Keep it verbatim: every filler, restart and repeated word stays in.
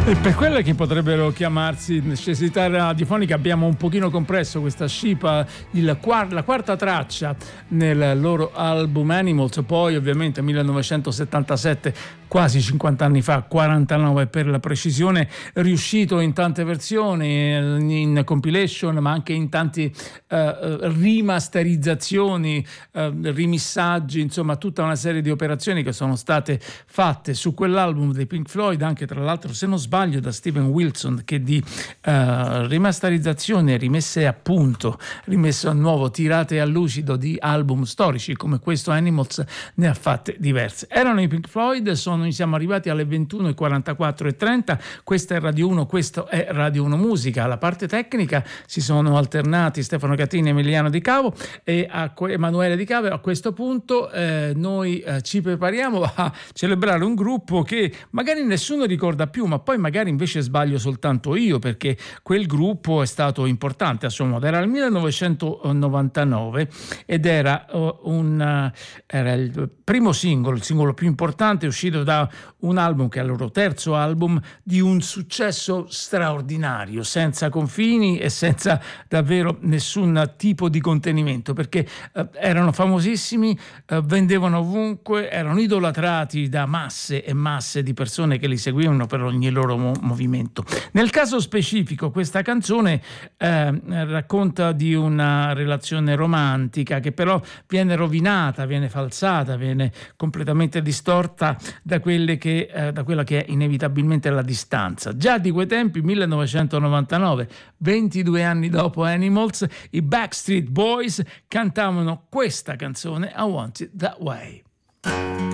E per quelle che potrebbero chiamarsi necessità radiofonica abbiamo un pochino compresso questa scipa, il, la quarta traccia nel loro album Animals, poi ovviamente millenovecentosettantasette, quasi cinquanta anni fa, quarantanove per la precisione, riuscito in tante versioni, in compilation ma anche in tanti uh, rimasterizzazioni, uh, rimissaggi, insomma tutta una serie di operazioni che sono state fatte su quell'album dei Pink Floyd, anche tra l'altro se non sbaglio da Steven Wilson, che di uh, rimasterizzazione, rimesse a punto, rimesso a nuovo, tirate a lucido di album storici come questo Animals ne ha fatte diverse. Erano i Pink Floyd, sono, siamo arrivati alle ventuno e quarantaquattro e trenta, questa è Radio uno, questo è Radio uno Musica. Alla parte tecnica si sono alternati Stefano Catini e Emiliano Di Cavo e a Emanuele Di Cavo. A questo punto eh, noi eh, ci prepariamo a celebrare un gruppo che magari nessuno ricorda più, ma poi magari invece sbaglio soltanto io, perché quel gruppo è stato importante a suo modo. Era il millenovecentonovantanove ed era, uh, un, uh, era il primo singolo, il singolo più importante, uscito da un album che è il loro terzo album, di un successo straordinario, senza confini e senza davvero nessun tipo di contenimento, perché uh, erano famosissimi, uh, vendevano ovunque, erano idolatrati da masse e masse di persone che li seguivano per ogni loro mo- movimento. Nel caso specifico questa canzone eh, racconta di una relazione romantica che però viene rovinata, viene falsata, viene completamente distorta da quelle che eh, da quella che è inevitabilmente la distanza. Già di quei tempi, millenovecentonovantanove, ventidue anni dopo Animals, i Backstreet Boys cantavano questa canzone, I Want It That Way.